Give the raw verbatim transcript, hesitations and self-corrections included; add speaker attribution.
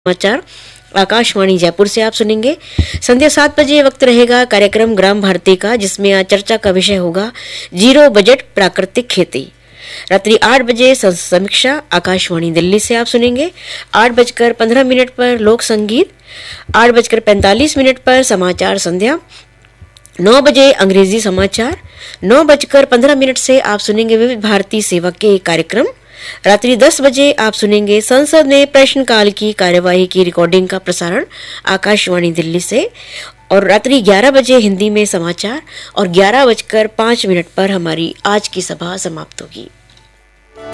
Speaker 1: समाचार आकाशवाणी जयपुर से आप सुनेंगे। संध्या सात बजे वक्त रहेगा कार्यक्रम ग्राम भारती का, जिसमें आज चर्चा का विषय होगा जीरो बजट प्राकृतिक खेती। रात्रि आठ बजे समीक्षा आकाशवाणी दिल्ली से आप सुनेंगे। आठ बजकर पंद्रह मिनट पर लोक संगीत, आठ बजकर पैंतालीस मिनट पर समाचार संध्या, नौ बजे अंग्रेजी समाचार, नौ बजकर पंद्रह मिनट से आप सुनेंगे विविध भारती सेवा के कार्यक्रम। रात्रि दस बजे आप सुनेंगे संसद में प्रश्नकाल की कार्यवाही की रिकॉर्डिंग का प्रसारण आकाशवाणी दिल्ली से। और रात्रि ग्यारह बजे हिंदी में समाचार और ग्यारह बजकर पाँच मिनट पर हमारी आज की सभा समाप्त होगी।